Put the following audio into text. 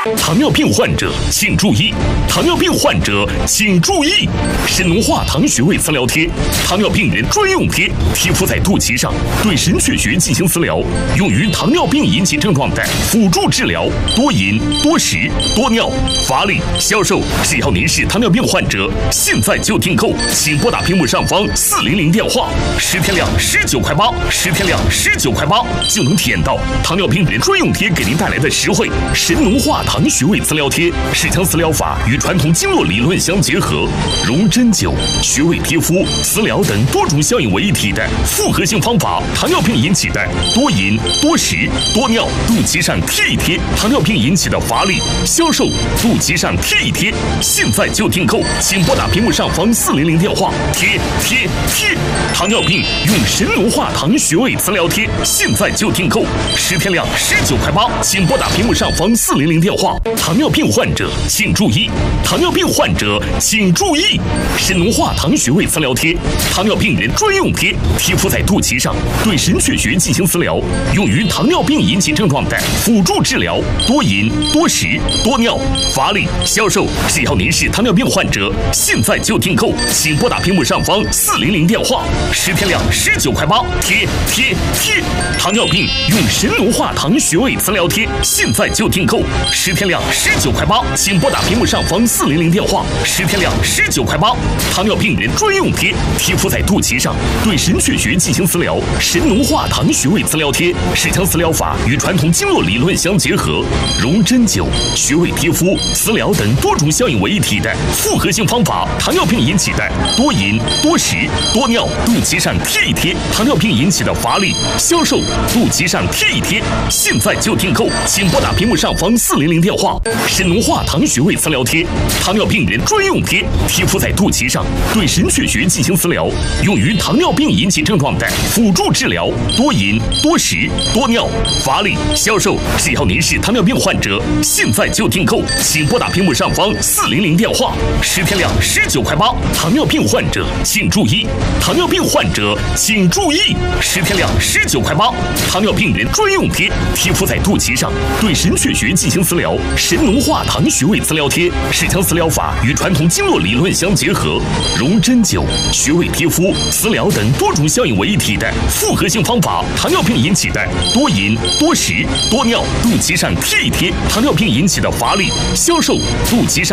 糖尿病患者请注意！糖尿病患者请注意！神农化糖穴位磁疗贴，糖尿病人专用贴，贴敷在肚脐上，对神阙穴进行磁疗，用于糖尿病引起症状的辅助治疗。多饮、多食、多尿、乏力、消瘦。只要您是糖尿病患者，现在就订购，请拨打屏幕上方400电话，10天量19块8，10天量19块8，就能体验到糖尿病人专用贴给您带来的实惠。神农化糖穴位磁疗贴是将磁疗法与传统经络理论相结合，融针灸、穴位贴敷、磁疗等多种效应为一体的复合性方法。糖尿病引起的多饮、多食、多尿，肚脐上贴一贴；糖尿病引起的乏力、消瘦，肚脐上贴一贴。现在就订购，请拨打屏幕上方400电话，贴！糖尿病用神农化糖穴位磁疗贴，现在就订购，10天量19块8，请拨打屏幕上方400电话。糖尿病患者请注意！糖尿病患者请注意！神农化糖穴位磁疗贴，糖尿病人专用贴，贴敷在肚脐上，对神阙穴进行磁疗，用于糖尿病引起症状的辅助治疗。多饮、多食、多尿、乏力、消瘦。只要您是糖尿病患者，现在就订购，请拨打屏幕上方400电话，10天量19块8，贴！糖尿病用神农化糖穴位磁疗贴，现在就订购，10天量19块8，请拨打屏幕上方400电话，10天量19块8。糖尿病人专用贴，贴敷在肚脐上，对神阙穴进行磁疗。神农化糖穴位磁疗贴是将磁疗法与传统经络理论相结合，融针灸、穴位贴敷、磁疗等多种效应为一体的复合性方法。糖尿病引起的多饮、多食、多尿，肚脐上贴一贴；糖尿病引起的乏力、消瘦，肚脐上贴一贴。现在就订购，请拨打屏幕上方400电话。神农化糖穴位磁疗贴，糖尿病人专用贴，贴敷在肚脐上，对神阙穴进行磁疗，用于糖尿病引起症状的辅助治疗。多饮、多食、多尿、乏力、消瘦。只要您是糖尿病患者，现在就订购，请拨打屏幕上方400电话，10天量19块8。糖尿病患者请注意！糖尿病患者请注意！10天量19块8，糖尿病人专用贴，贴敷在肚脐上，对神阙穴进行磁疗。神农化糖穴位磁疗贴是将磁疗法与传统经络理论相结合，融针灸、穴位贴敷、磁疗等多种效应为一体的复合性方法。糖尿病引起的多饮、多食、多尿，肚脐上贴一贴；糖尿病引起的乏力、消瘦，肚脐上